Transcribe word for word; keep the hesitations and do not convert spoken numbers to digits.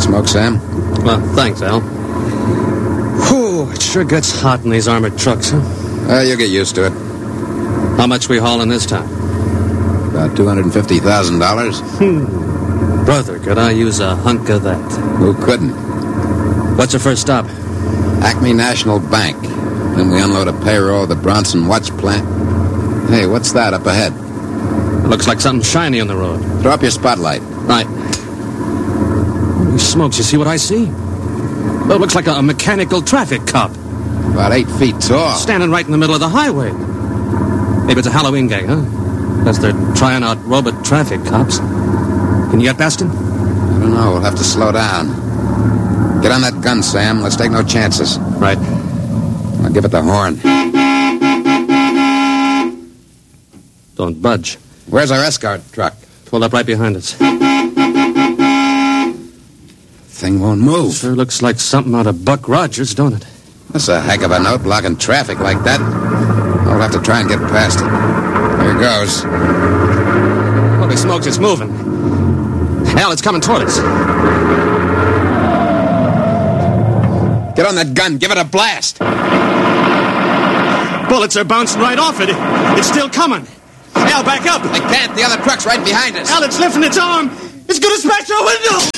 smoke, Sam? Well, thanks, Al. Whew, it sure gets hot in these armored trucks, huh? Uh, you'll get used to it. How much we hauling this time? About two hundred fifty thousand dollars. Hmm. Brother, could I use a hunk of that? Who couldn't? What's your first stop? Acme National Bank. Then we unload a payroll at the Bronson Watch Plant. Hey, what's that up ahead? Looks like something shiny on the road. Throw up your spotlight. Right. Holy smokes, you see what I see? Well, it looks like a, a mechanical traffic cop. About eight feet tall. Standing right in the middle of the highway. Maybe it's a Halloween gang, huh? Guess they're trying out robot traffic cops. Can you get past him? I don't know. We'll have to slow down. Get on that gun, Sam. Let's take no chances. Right. I'll give it the horn. Don't budge. Where's our escort truck? Pulled up right behind us. Thing won't move. Sure looks like something out of Buck Rogers, don't it? That's a heck of a note, blocking traffic like that. I'll have to try and get past it. Here goes. Holy smokes, it's moving. Al, it's coming toward us. Get on that gun. Give it a blast. Bullets are bouncing right off it. It's still coming. Al, back up. I can't. The other truck's right behind us. Al, it's lifting its arm. It's going to smash our window.